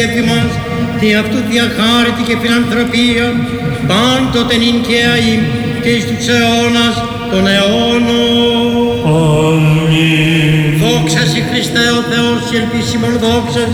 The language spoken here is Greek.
επί μας, τι αυτού διαχάρητη και φιλανθρωπία, πάντοτε νυν και αεί και εις τους αιώνας των αιώνων. Αμήν. Δόξα σοι Χριστέ ο Θεός, η ελπίσιμον δόξα